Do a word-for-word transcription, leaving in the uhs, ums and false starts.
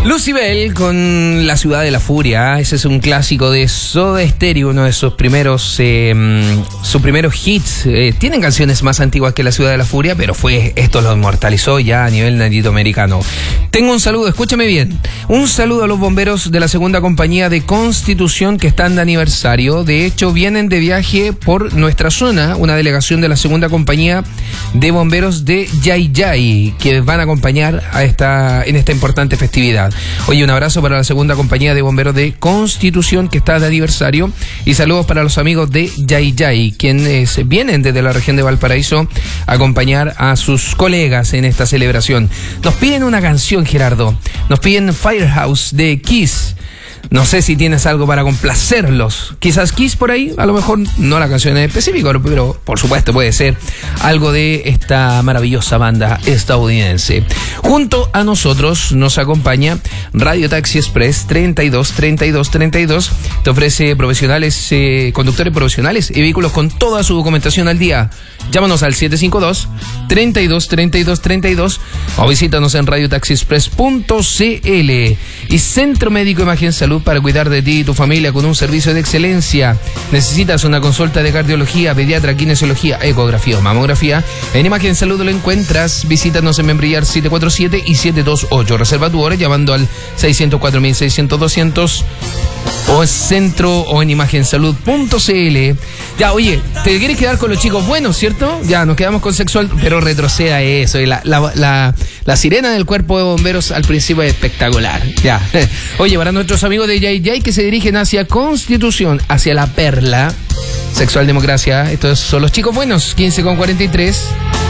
Lucybell con La Ciudad de la Furia. Ese es un clásico de Soda Stereo, uno de sus primeros eh, sus primeros hits. Eh, tienen canciones más antiguas que La Ciudad de la Furia, pero fue esto lo inmortalizó ya a nivel latinoamericano. Tengo un saludo, escúchame bien. Un saludo a los bomberos de la segunda compañía de Constitución que están de aniversario. De hecho, vienen de viaje por nuestra zona, una delegación de la segunda compañía de bomberos de Yay Yay, que van a acompañar a esta en esta importante festividad. Oye, un abrazo para la segunda compañía de bomberos de Constitución que está de aniversario y saludos para los amigos de Yay Yay, quienes vienen desde la región de Valparaíso a acompañar a sus colegas en esta celebración. Nos piden una canción, Gerardo. Nos piden Firehouse de Kiss. No sé si tienes algo para complacerlos. Quizás Kiss por ahí, a lo mejor no la canción en específico, pero por supuesto puede ser algo de esta maravillosa banda estadounidense. Junto a nosotros nos acompaña Radio Taxi Express treinta y dos treinta y dos treinta y dos. Te ofrece profesionales, eh, conductores profesionales y vehículos con toda su documentación al día. Llámanos al siete cinco dos, treinta y dos treinta y dos treinta y dos o visítanos en radio taxi express punto c l. Y Centro Médico Imagen Salud para cuidar de ti y tu familia con un servicio de excelencia. ¿Necesitas una consulta de cardiología, pediatra, kinesiología, ecografía o mamografía? En Imagen Salud lo encuentras. Visítanos en Membrillar siete cuatro siete y siete dos ocho. Reserva tu hora llamando al seiscientos cuatro mil seiscientos doscientos o en centro o en imagen salud punto c l. Ya, oye, te quieres quedar con los chicos buenos, ¿cierto? Ya, nos quedamos con sexual, pero retroceda eso. Y la, la, la, la sirena del cuerpo de bomberos al principio es espectacular. Ya. Oye, para nuestros amigos de Yay Yay que se dirigen hacia Constitución, hacia La Perla, Sexual Democracia, estos son los chicos buenos, quince con cuarenta y tres.